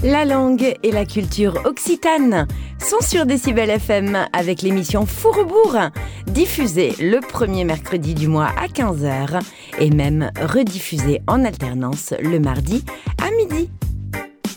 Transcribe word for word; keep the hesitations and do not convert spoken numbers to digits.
La langue et la culture occitane sont sur Décibel F M avec l'émission Fourrebourg, diffusée le premier mercredi du mois à quinze heures et même rediffusée en alternance le mardi à midi.